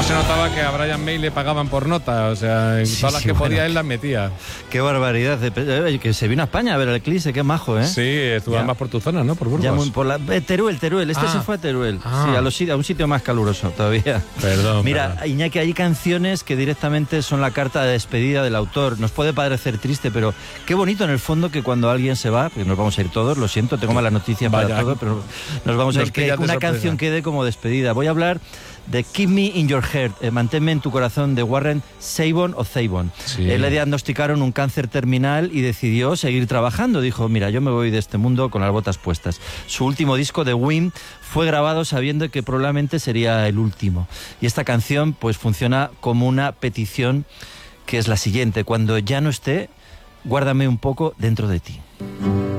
se notaba que a Brian May le pagaban por nota, o sea, en todas las que podía él las metía. Qué barbaridad. Que se vino a España a ver el Eclipse, qué majo, ¿eh? Sí, estuvo más por tu zona, ¿no? Por Burgos. Teruel. Se fue a Teruel. Sí, a un sitio más caluroso todavía. Perdón. Mira, Iñaki, hay canciones que directamente son la carta de despedida del autor. Nos puede parecer triste, pero qué bonito en el fondo que cuando alguien se va, porque nos vamos a ir todos, lo siento, tengo malas noticias para todo, pero nos vamos a ir, que una canción quede como despedida. Voy a hablar de Keep Me in Your Heart, manténme en tu corazón, de Warren Zevon. Sí. Le diagnosticaron un cáncer terminal y decidió seguir trabajando. Dijo, mira, yo me voy de este mundo con las botas puestas. Su último disco, The Wind, fue grabado sabiendo que probablemente sería el último. Y esta canción pues funciona como una petición, que es la siguiente: cuando ya no esté, guárdame un poco dentro de ti.